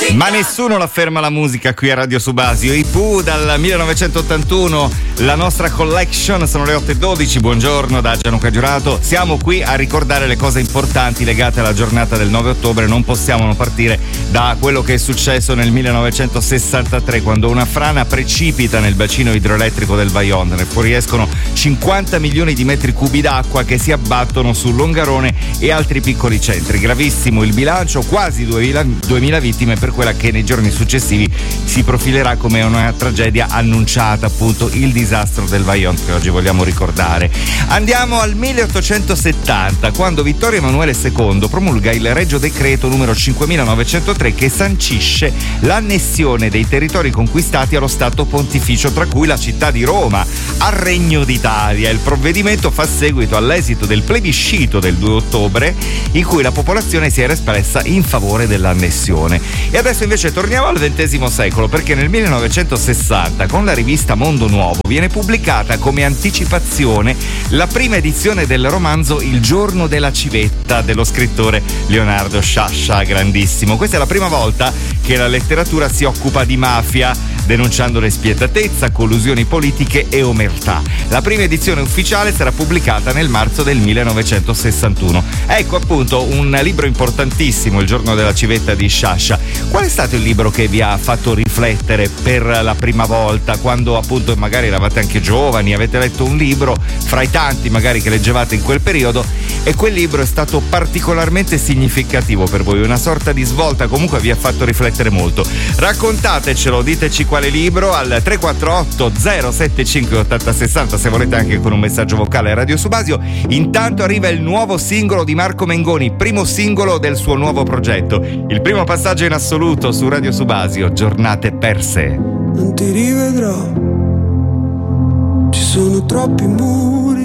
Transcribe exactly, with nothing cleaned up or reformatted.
Ma nessuno la ferma la musica qui a Radio Subasio. I Pooh dal millenovecentottantuno, la nostra collection, sono le otto e dodici. Buongiorno da Gianluca Giurato. Siamo qui a ricordare le cose importanti legate alla giornata del nove ottobre. Non possiamo non partire da quello che è successo nel millenovecentosessantatré, quando una frana precipita nel bacino idroelettrico del Vajont. Ne fuoriescono cinquanta milioni di metri cubi d'acqua che si abbattono su Longarone e altri piccoli centri. Gravissimo il bilancio, quasi duemila vittime per quella che nei giorni successivi si profilerà come una tragedia annunciata, appunto il disastro del Vajont che oggi vogliamo ricordare. Andiamo al milleottocentosettanta, quando Vittorio Emanuele secondo promulga il Regio Decreto numero cinquemilanovecentotre che sancisce l'annessione dei territori conquistati allo Stato Pontificio, tra cui la città di Roma, al Regno d'Italia. Il provvedimento fa seguito all'esito del plebiscito del due ottobre, in cui la popolazione si era espressa in favore dell'annessione. E adesso invece torniamo al ventesimo secolo, perché nel millenovecentosessanta con la rivista Mondo Nuovo viene pubblicata come anticipazione la prima edizione del romanzo Il giorno della civetta dello scrittore Leonardo Sciascia, grandissimo. Questa è la prima volta che la letteratura si occupa di mafia, denunciandone spietatezza, collusioni politiche e omertà. La prima edizione ufficiale sarà pubblicata nel marzo del millenovecentosessantuno. Ecco appunto un libro importantissimo, Il giorno della civetta di Sciascia. Qual è stato il libro che vi ha fatto riflettere per la prima volta, quando appunto magari eravate anche giovani, avete letto un libro fra i tanti magari che leggevate in quel periodo e quel libro è stato particolarmente significativo per voi, una sorta di svolta, comunque vi ha fatto riflettere molto? Raccontatecelo, diteci quale libro al tre quattro otto zero sette cinque otto zero sei zero, se volete anche con un messaggio vocale a Radio Subasio. Intanto arriva il nuovo singolo di Marco Mengoni, primo singolo del suo nuovo progetto, il primo passaggio in assoluto su Radio Subasio, Giornate perse. Non ti rivedrò, ci sono troppi muri